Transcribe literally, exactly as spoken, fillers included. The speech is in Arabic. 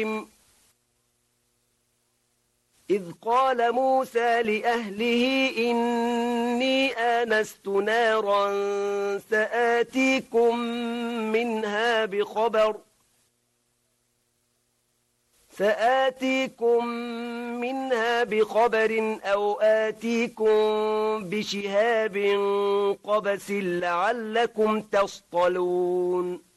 إذ قال موسى لأهله إني آنست نارا سآتيكم منها بخبر سآتيكم منها بخبر أو آتيكم بشهاب قبس لعلكم تصطلون